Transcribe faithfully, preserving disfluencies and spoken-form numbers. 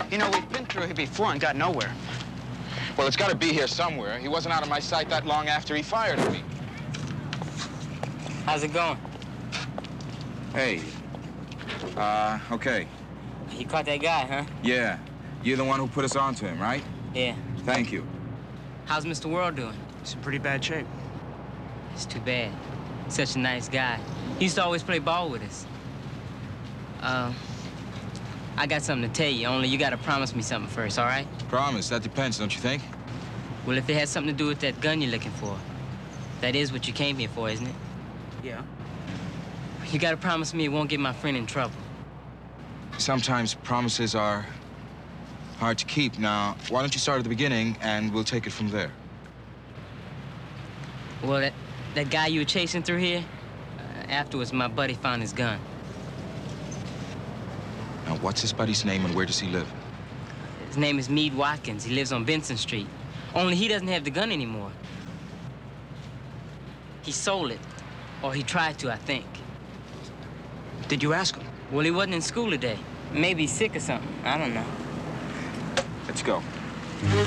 You know, we've been through here before and got nowhere. Well, it's got to be here somewhere. He wasn't out of my sight that long after he fired at me. How's it going? Hey. Uh, okay. You caught that guy, huh? Yeah. You're the one who put us on to him, right? Yeah. Thank you. How's Mister World doing? He's in pretty bad shape. It's too bad. Such a nice guy. He used to always play ball with us. Uh, I got something to tell you, only you gotta promise me something first, all right? Promise. That depends, don't you think? Well, if it has something to do with that gun you're looking for, that is what you came here for, isn't it? Yeah. You gotta promise me it won't get my friend in trouble. Sometimes promises are hard to keep. Now, why don't you start at the beginning, and we'll take it from there. Well, that, that guy you were chasing through here, uh, afterwards, my buddy found his gun. Now, what's his buddy's name, and where does he live? His name is Meade Watkins. He lives on Vincent Street. Only he doesn't have the gun anymore. He sold it, or he tried to, I think. Did you ask him? Well, he wasn't in school today. Maybe he's sick or something. I don't know. Let's go.